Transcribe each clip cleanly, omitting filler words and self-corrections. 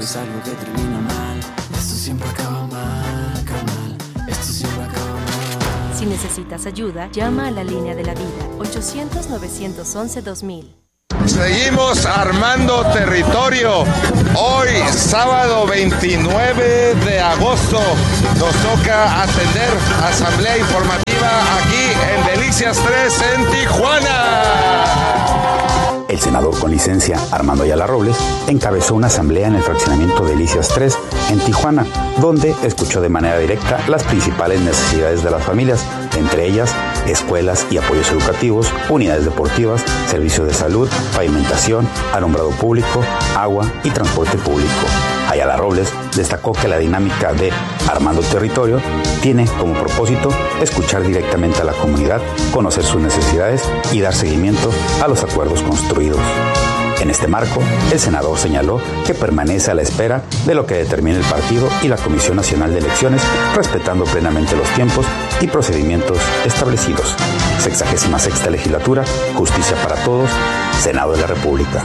es algo que termina mal. Esto siempre acaba mal, carnal. Esto siempre acaba mal. Si necesitas ayuda, llama a la línea de la vida, 800-911-2000. Seguimos armando territorio. Hoy, sábado 29 de agosto, nos toca atender asamblea informativa aquí en Delicias 3 en Tijuana. El senador con licencia Armando Ayala Robles encabezó una asamblea en el fraccionamiento Delicias 3 en Tijuana, donde escuchó de manera directa las principales necesidades de las familias, entre ellas escuelas y apoyos educativos, unidades deportivas, servicios de salud, pavimentación, alumbrado público, agua y transporte público. Ayala Robles destacó que la dinámica de Armando Territorio tiene como propósito escuchar directamente a la comunidad, conocer sus necesidades y dar seguimiento a los acuerdos construidos. En este marco, el senador señaló que permanece a la espera de lo que determine el partido y la Comisión Nacional de Elecciones, respetando plenamente los tiempos y procedimientos establecidos. 66ª Legislatura, Justicia para Todos, Senado de la República.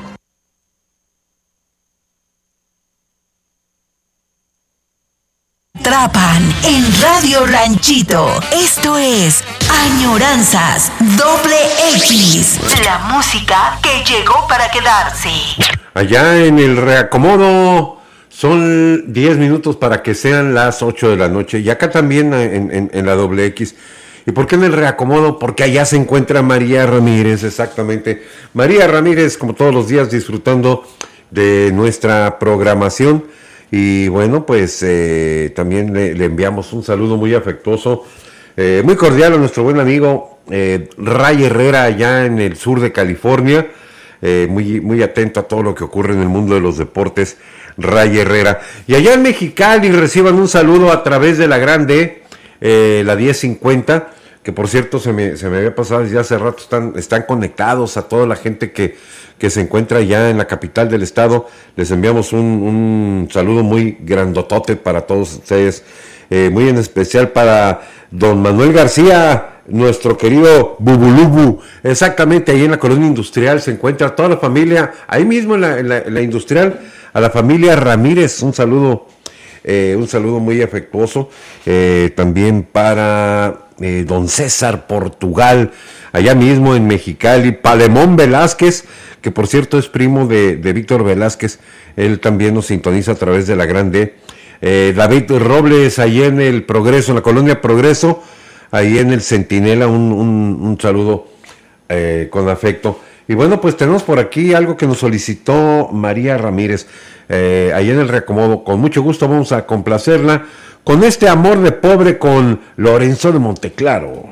Atrapan en Radio Ranchito. Esto es Añoranzas X. La música que llegó para quedarse. Allá en el reacomodo son 10 minutos para que sean las 8 de la noche. Y acá también en la X. ¿Y por qué en el reacomodo? Porque allá se encuentra María Ramírez, exactamente. María Ramírez, como todos los días, disfrutando de nuestra programación. Y bueno, pues también le enviamos un saludo muy afectuoso, muy cordial a nuestro buen amigo Ray Herrera, allá en el sur de California, muy atento a todo lo que ocurre en el mundo de los deportes, Ray Herrera. Y allá en Mexicali reciban un saludo a través de la grande, la 1050, que por cierto se me había pasado ya hace rato, están conectados a toda la gente que se encuentra ya en la capital del estado. Les enviamos un saludo muy grandotote para todos ustedes, muy en especial para don Manuel García, nuestro querido Bubulubu, exactamente ahí en la colonia industrial se encuentra toda la familia, ahí mismo en la industrial, a la familia Ramírez, un saludo muy afectuoso, también para don César Portugal, allá mismo en Mexicali, Palemón Velázquez, que por cierto es primo de Víctor Velázquez, él también nos sintoniza a través de la grande, David Robles, ahí en el Progreso, en la colonia Progreso, ahí en el Centinela, un saludo con afecto. Y bueno, pues tenemos por aquí algo que nos solicitó María Ramírez, ahí en el reacomodo. Con mucho gusto vamos a complacerla con este Amor de Pobre con Lorenzo de Monteclaro.